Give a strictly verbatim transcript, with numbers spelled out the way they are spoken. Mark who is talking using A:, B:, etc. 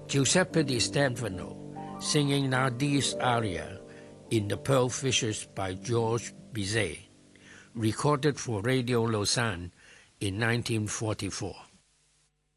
A: Giuseppe Di Stefano singing Nardi's aria in The Pearl Fishers by Georges Bizet, recorded for Radio Lausanne in nineteen forty-four.